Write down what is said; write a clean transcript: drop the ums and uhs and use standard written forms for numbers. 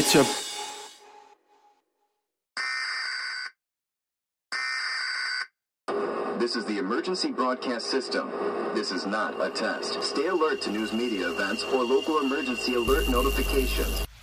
It's your... This is the emergency broadcast system. This is not a test. Stay alert to news media events or local emergency alert notifications.